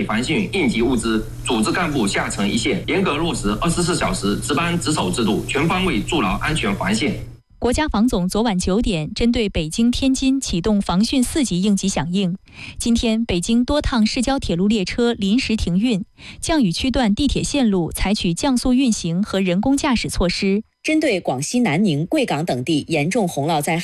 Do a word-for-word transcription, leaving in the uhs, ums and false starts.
备防汛应急物资，组织干部下沉一线，严格落实二十四小时值班值守制度，全方位筑牢安全防线。 国家防总昨晚九点针对北京、天津启动防汛四级应急响应。今天，北京多趟市郊铁路列车临时停运，降雨区段地铁线路采取降速运行和人工驾驶措施。 针对广西南宁、贵港等地严重洪涝灾害。